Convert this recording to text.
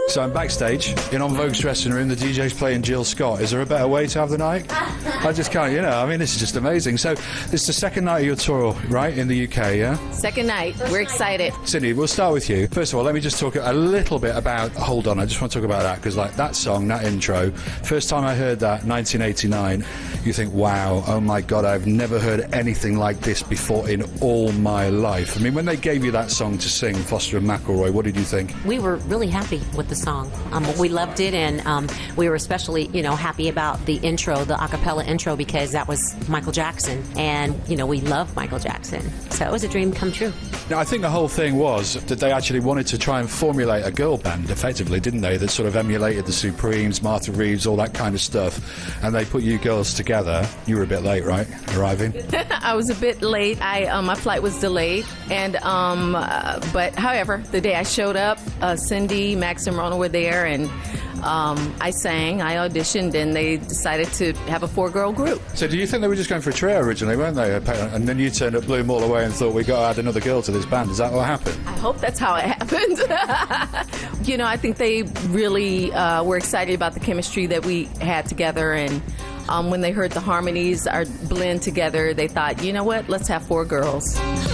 So I'm backstage in En Vogue's dressing room. The DJ's playing Jill Scott. Is there a better way to have the night? I just can't, I mean, this is just amazing. So this is the second night of your tour, right, in the UK, yeah? Second night. We're excited. Cindy, we'll start with you. First of all, let me just talk a little bit about Hold On. I just want to talk about that because, like, that song, that intro, first time I heard that, 1989, you think, wow, oh my God, I've never heard anything like this before in all my life. I mean, when they gave you that song to sing, Foster and McElroy, what did you think? We were really happy with the song. We loved it, and we were especially, happy about the intro, the a cappella intro, because that was Michael Jackson, and, we love Michael Jackson. So it was a dream come true. Now, I think the whole thing was that they actually wanted to try and formulate a girl band, effectively, didn't they? That sort of emulated the Supremes, Martha Reeves, all that kind of stuff. And they put you girls together. You were a bit late, right, arriving? I was a bit late. My flight was delayed. And but however, the day I showed up, Cindy, Max, and Rona were there, and I sang, I auditioned, and they decided to have a 4-girl group. So do you think they were just going for a trio originally, weren't they? And then you turned up, blew them all away, and thought, we got to add another girl to this band. Is that what happened? I hope that's how it happened. I think they really were excited about the chemistry that we had together, and when they heard the harmonies, our blend together, they thought, you know what, let's have 4 girls.